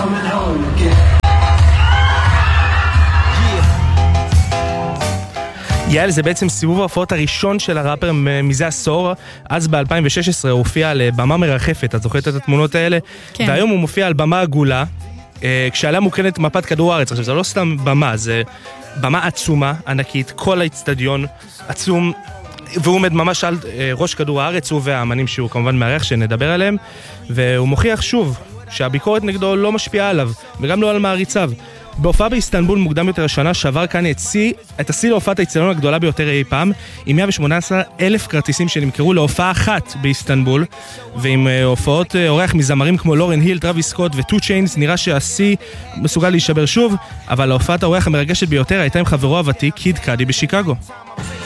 coming home again. יעל, זה בעצם סיבוב ההופעות הראשון של הראפר מזה עשור. אז ב-2016 הוא הופיע על במה מרחפת, את זוכרת את התמונות האלה? כן. והיום הוא מופיע על במה עגולה, כשעליה מוקרנת מפת כדור הארץ. עכשיו, זה לא סתם במה, זה במה עצומה, ענקית, כל האצטדיון עצום, והוא עומד ממש על ראש כדור הארץ, הוא והאמנים שהוא כמובן מארח שנדבר עליהם, והוא מוכיח שוב שהביקורת נגדו לא משפיעה עליו, וגם לא על מעריציו. בהופעה באיסטנבול מוקדם יותר השנה שבר קני את השיא להופעת האצטדיון הגדולה ביותר אי פעם, עם 118,000 כרטיסים שנמכרו להופעה אחת באיסטנבול, ועם הופעות אורח מזמרים כמו לורן היל, טרוויס סקוט וטו צ'יינס, נראה שהשיא מסוגל להישבר שוב, אבל ההופעת האורח המרגשת ביותר הייתה עם חברו הוותיק קיד קאדי בשיקגו.